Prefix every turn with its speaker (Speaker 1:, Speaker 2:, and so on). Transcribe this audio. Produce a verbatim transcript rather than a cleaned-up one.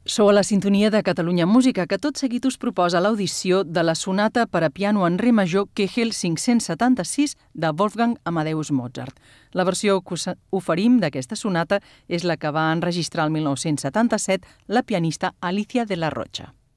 Speaker 1: Sou a la sintonia de Catalunya Música, que tot seguit us proposa l'audició de la sonata per a piano en re major Kegel cinc-cents setanta-sis de Wolfgang Amadeus Mozart. La versió que us oferim d'aquesta sonata és la que va enregistrar el mil nou-cents setanta-set la pianista Alicia de la Rocha.